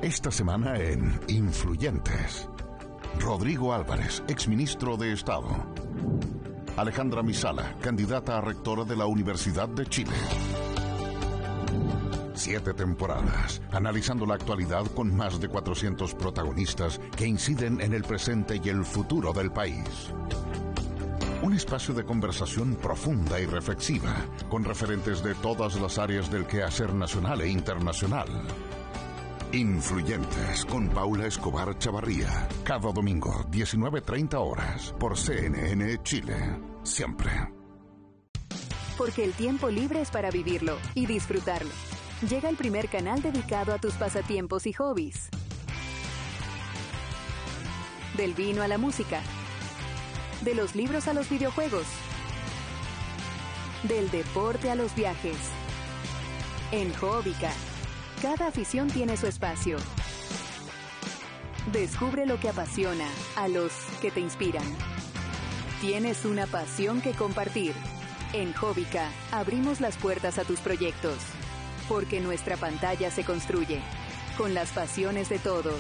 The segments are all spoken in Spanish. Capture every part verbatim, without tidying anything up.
Esta semana en Influyentes. Rodrigo Álvarez, exministro de Estado. Alejandra Misala, candidata a rectora de la Universidad de Chile. Siete temporadas, analizando la actualidad con más de cuatrocientos protagonistas que inciden en el presente y el futuro del país. Un espacio de conversación profunda y reflexiva, con referentes de todas las áreas del quehacer nacional e internacional. Influyentes, con Paula Escobar Chavarría. Cada domingo, diecinueve treinta horas, por C N N Chile. Siempre. Porque el tiempo libre es para vivirlo y disfrutarlo. Llega el primer canal dedicado a tus pasatiempos y hobbies. Del vino a la música. De los libros a los videojuegos. Del deporte a los viajes. En Hobbica, cada afición tiene su espacio. Descubre lo que apasiona a los que te inspiran. Tienes una pasión que compartir. En Hobbica, abrimos las puertas a tus proyectos. Porque nuestra pantalla se construye con las pasiones de todos.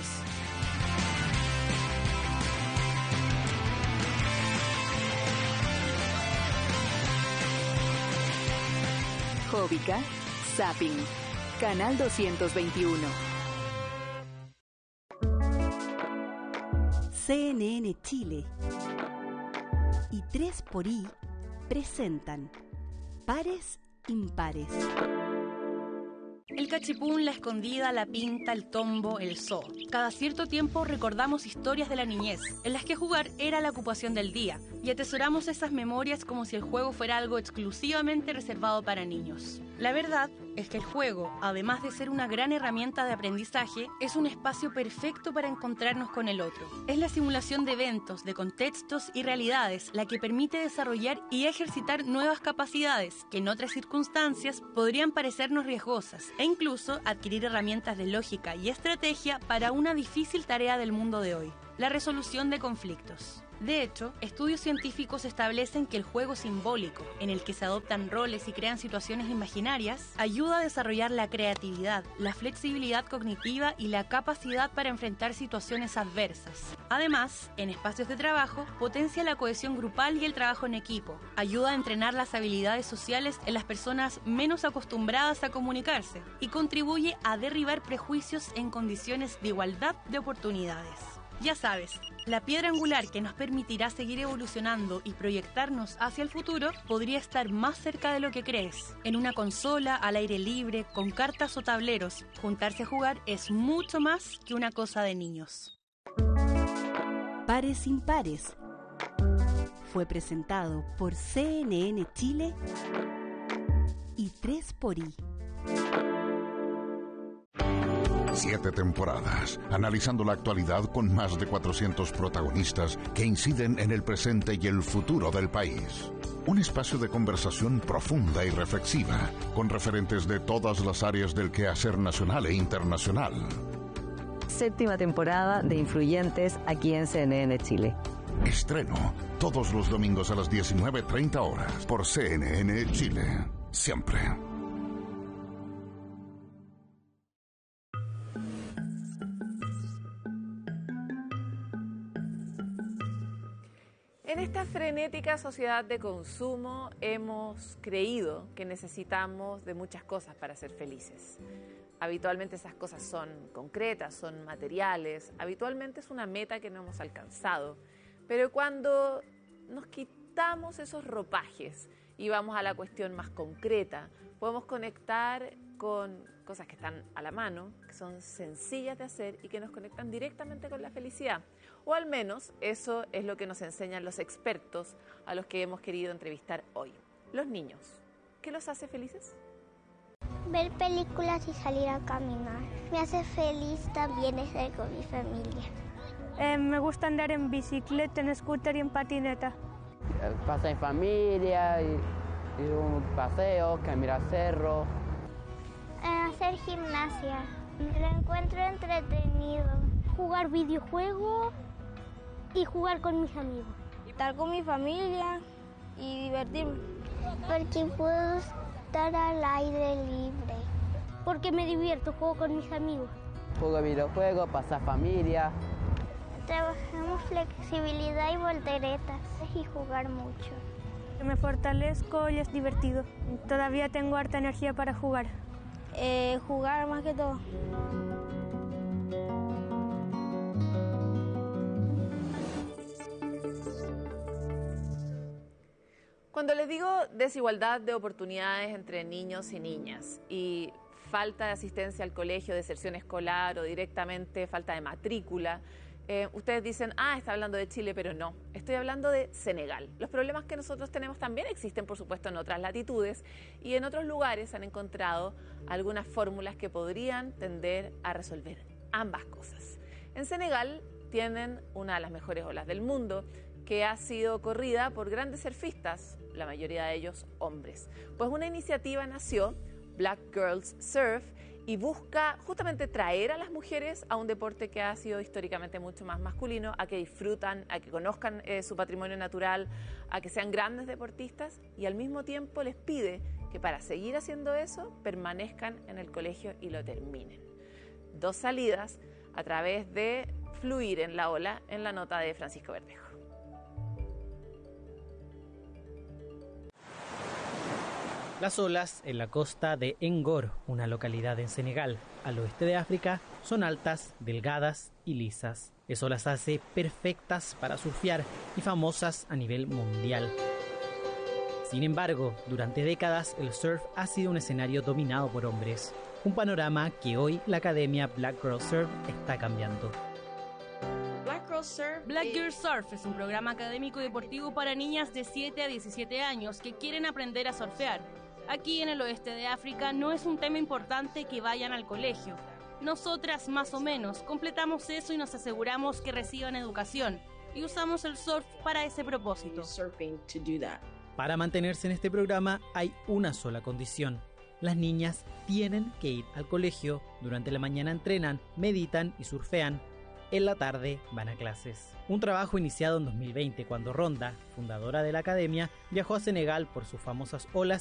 Hobbica, Zapping, Canal doscientos veintiuno. C N N Chile y tres por I presentan Pares Impares. El cachipún, la escondida, la pinta, el tombo, el zoo. Cada cierto tiempo recordamos historias de la niñez, en las que jugar era la ocupación del día, y atesoramos esas memorias como si el juego fuera algo exclusivamente reservado para niños. La verdad es que el juego, además de ser una gran herramienta de aprendizaje, es un espacio perfecto para encontrarnos con el otro. Es la simulación de eventos, de contextos y realidades la que permite desarrollar y ejercitar nuevas capacidades que en otras circunstancias podrían parecernos riesgosas, e incluso adquirir herramientas de lógica y estrategia para una difícil tarea del mundo de hoy: la resolución de conflictos. De hecho, estudios científicos establecen que el juego simbólico, en el que se adoptan roles y crean situaciones imaginarias, ayuda a desarrollar la creatividad, la flexibilidad cognitiva y la capacidad para enfrentar situaciones adversas. Además, en espacios de trabajo, potencia la cohesión grupal y el trabajo en equipo, ayuda a entrenar las habilidades sociales en las personas menos acostumbradas a comunicarse y contribuye a derribar prejuicios en condiciones de igualdad de oportunidades. Ya sabes, la piedra angular que nos permitirá seguir evolucionando y proyectarnos hacia el futuro podría estar más cerca de lo que crees. En una consola, al aire libre, con cartas o tableros, juntarse a jugar es mucho más que una cosa de niños. Pares Impares fue presentado por C N N Chile y tres por I. Siete temporadas, analizando la actualidad con más de cuatrocientos protagonistas que inciden en el presente y el futuro del país. Un espacio de conversación profunda y reflexiva, con referentes de todas las áreas del quehacer nacional e internacional. Séptima temporada de Influyentes aquí en C N N Chile. Estreno todos los domingos a las diecinueve treinta horas por C N N Chile. Siempre. En esta frenética sociedad de consumo hemos creído que necesitamos de muchas cosas para ser felices. Habitualmente esas cosas son concretas, son materiales, habitualmente es una meta que no hemos alcanzado. Pero cuando nos quitamos esos ropajes y vamos a la cuestión más concreta, podemos conectar con cosas que están a la mano, que son sencillas de hacer y que nos conectan directamente con la felicidad. O al menos eso es lo que nos enseñan los expertos a los que hemos querido entrevistar hoy. Los niños, ¿qué los hace felices? Ver películas y salir a caminar. Me hace feliz también estar con mi familia. Eh, me gusta andar en bicicleta, en scooter y en patineta. Pasar en familia, y, y un paseo, caminar cerro. Eh, hacer gimnasia. Lo encuentro entretenido. Jugar videojuegos y jugar con mis amigos. Estar con mi familia y divertirme. Porque puedo estar al aire libre. Porque me divierto, juego con mis amigos. juego de videojuegos, pasar familia. Trabajamos flexibilidad y volteretas y jugar mucho. Me fortalezco y es divertido. Todavía tengo harta energía para jugar. Eh, jugar más que todo. Cuando les digo desigualdad de oportunidades entre niños y niñas y falta de asistencia al colegio, deserción escolar o directamente falta de matrícula, eh, ustedes dicen, ah, está hablando de Chile, pero no, estoy hablando de Senegal. Los problemas que nosotros tenemos también existen, por supuesto, en otras latitudes y en otros lugares han encontrado algunas fórmulas que podrían tender a resolver ambas cosas. En Senegal tienen una de las mejores olas del mundo, que ha sido corrida por grandes surfistas, la mayoría de ellos hombres. Pues una iniciativa nació, Black Girls Surf, y busca justamente traer a las mujeres a un deporte que ha sido históricamente mucho más masculino, a que disfrutan, a que conozcan eh, su patrimonio natural, a que sean grandes deportistas y al mismo tiempo les pide que para seguir haciendo eso permanezcan en el colegio y lo terminen. Dos salidas a través de fluir en la ola en la nota de Francisco Verdejo. Las olas en la costa de Ngor, una localidad en Senegal, al oeste de África, son altas, delgadas y lisas. Eso las hace perfectas para surfear y famosas a nivel mundial. Sin embargo, durante décadas el surf ha sido un escenario dominado por hombres, un panorama que hoy la academia Black Girls Surf está cambiando. Black Girls Surf, Black Girls Surf es un programa académico y deportivo para niñas de siete a diecisiete años que quieren aprender a surfear. Aquí en el oeste de África no es un tema importante que vayan al colegio. Nosotras, más o menos, completamos eso y nos aseguramos que reciban educación y usamos el surf para ese propósito. Para mantenerse en este programa hay una sola condición. Las niñas tienen que ir al colegio, durante la mañana entrenan, meditan y surfean. En la tarde van a clases. Un trabajo iniciado en dos mil veinte cuando Ronda, fundadora de la academia, viajó a Senegal por sus famosas olas